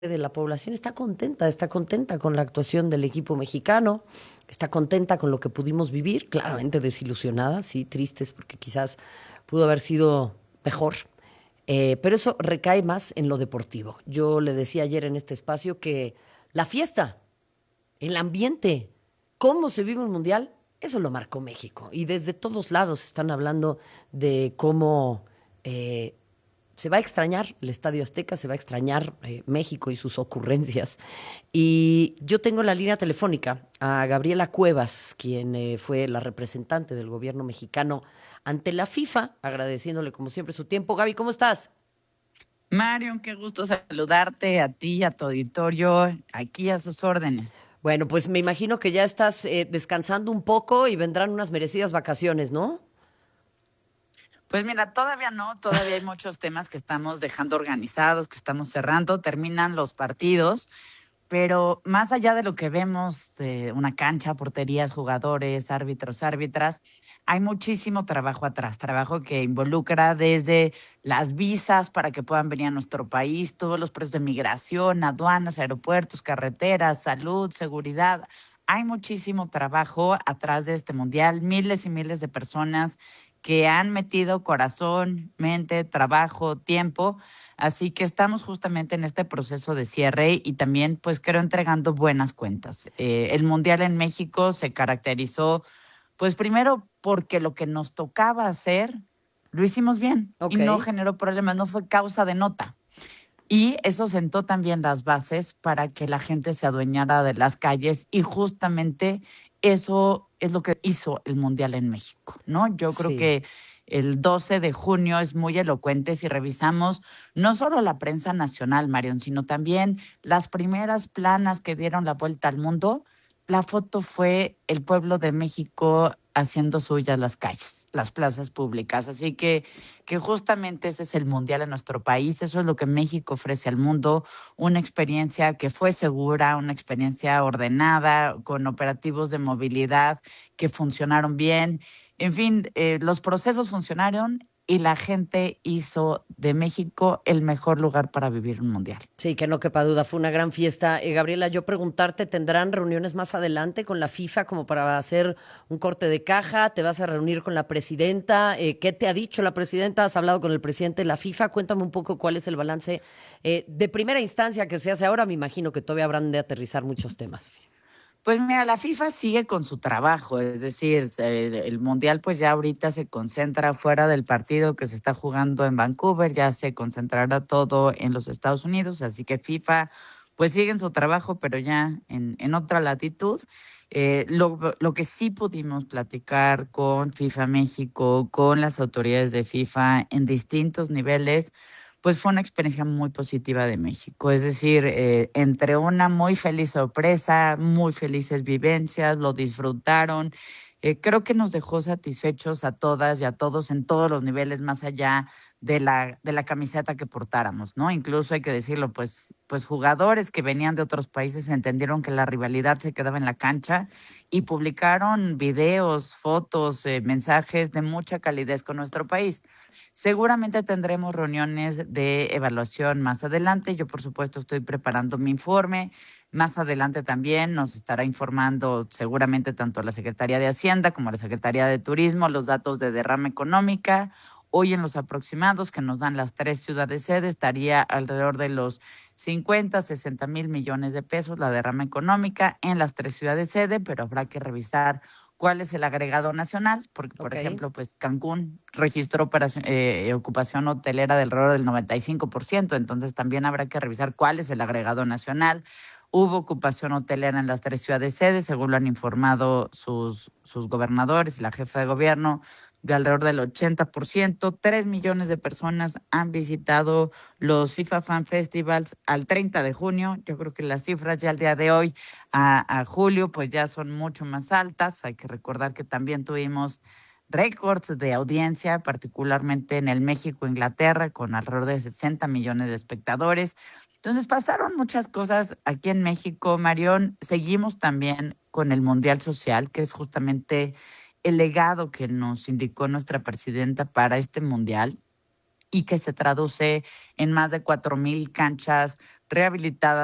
de la población está contenta con la actuación del equipo mexicano, está contenta con lo que pudimos vivir, claramente desilusionada, sí, tristes porque quizás pudo haber sido mejor, pero eso recae más en lo deportivo. Yo le decía ayer en este espacio que la fiesta, el ambiente, cómo se vive un mundial, eso lo marcó México. Y desde todos lados están hablando de cómo se va a extrañar el Estadio Azteca, se va a extrañar México y sus ocurrencias. Y yo tengo en la línea telefónica a Gabriela Cuevas, quien fue la representante del gobierno mexicano ante la FIFA, agradeciéndole como siempre su tiempo. Gaby, ¿cómo estás? Marion, qué gusto saludarte a ti, a tu auditorio, aquí a sus órdenes. Bueno, pues me imagino que ya estás descansando un poco y vendrán unas merecidas vacaciones, ¿no? Pues mira, todavía no, todavía hay muchos temas que estamos dejando organizados, que estamos cerrando, terminan los partidos, pero más allá de lo que vemos, una cancha, porterías, jugadores, árbitros, árbitras, hay muchísimo trabajo atrás, trabajo que involucra desde las visas para que puedan venir a nuestro país, todos los procesos de migración, aduanas, aeropuertos, carreteras, salud, seguridad. Hay muchísimo trabajo atrás de este mundial, miles y miles de personas que han metido corazón, mente, trabajo, tiempo. Así que estamos justamente en este proceso de cierre y también, pues creo, entregando buenas cuentas. El Mundial en México se caracterizó, pues primero porque lo que nos tocaba hacer lo hicimos bien y Ok, no generó problemas, no fue causa de nota. Y eso sentó también las bases para que la gente se adueñara de las calles y justamente eso es lo que hizo el Mundial en México, ¿no? Yo creo sí. que el 12 de junio es muy elocuente si revisamos no solo la prensa nacional, Marion, sino también las primeras planas que dieron la vuelta al mundo. La foto fue el pueblo de México haciendo suyas las calles, las plazas públicas. Así que justamente ese es el mundial en nuestro país, eso es lo que México ofrece al mundo, una experiencia que fue segura, una experiencia ordenada, con operativos de movilidad que funcionaron bien. En fin, los procesos funcionaron y la gente hizo de México el mejor lugar para vivir un mundial. Sí, que no quepa duda, fue una gran fiesta. Gabriela, yo preguntarte, ¿tendrán reuniones más adelante con la FIFA como para hacer un corte de caja? ¿Te vas a reunir con la presidenta? ¿Qué te ha dicho la presidenta? ¿Has hablado con el presidente de la FIFA? Cuéntame un poco cuál es el balance de primera instancia que se hace ahora. Me imagino que todavía habrán de aterrizar muchos temas. Pues mira, la FIFA sigue con su trabajo, es decir, el Mundial pues ya ahorita se concentra fuera del partido que se está jugando en Vancouver, ya se concentrará todo en los Estados Unidos, así que FIFA pues sigue en su trabajo, pero ya en otra latitud. Lo que sí pudimos platicar con FIFA México, con las autoridades de FIFA en distintos niveles, pues fue una experiencia muy positiva de México. Es decir, entre una muy feliz sorpresa, muy felices vivencias, lo disfrutaron. Creo que nos dejó satisfechos a todas y a todos en todos los niveles, más allá de la camiseta que portáramos, ¿no? Incluso hay que decirlo, pues jugadores que venían de otros países entendieron que la rivalidad se quedaba en la cancha y publicaron videos, fotos, mensajes de mucha calidez con nuestro país. Seguramente tendremos reuniones de evaluación más adelante. Yo, por supuesto, estoy preparando mi informe. Más adelante también nos estará informando seguramente tanto la Secretaría de Hacienda como la Secretaría de Turismo los datos de derrama económica. Hoy en los aproximados que nos dan las tres ciudades sede estaría alrededor de los 50, 60 mil millones de pesos la derrama económica en las tres ciudades sede, pero habrá que revisar cuál es el agregado nacional, porque, por Ok. ejemplo, pues Cancún registró ocupación hotelera del alrededor del 95%, entonces también habrá que revisar cuál es el agregado nacional. Hubo ocupación hotelera en las tres ciudades sedes, según lo han informado sus gobernadores y la jefa de gobierno, de alrededor del 80%. 3 millones de personas han visitado los FIFA Fan Festivals al 30 de junio. Yo creo que las cifras ya al día de hoy a julio, pues ya son mucho más altas. Hay que recordar que también tuvimos récords de audiencia, particularmente en el México-Inglaterra, con alrededor de 60 millones de espectadores. Entonces pasaron muchas cosas aquí en México, Marión. Seguimos también con el Mundial Social, que es justamente el legado que nos indicó nuestra presidenta para este Mundial. y que se traduce en más de 4,000 canchas rehabilitadas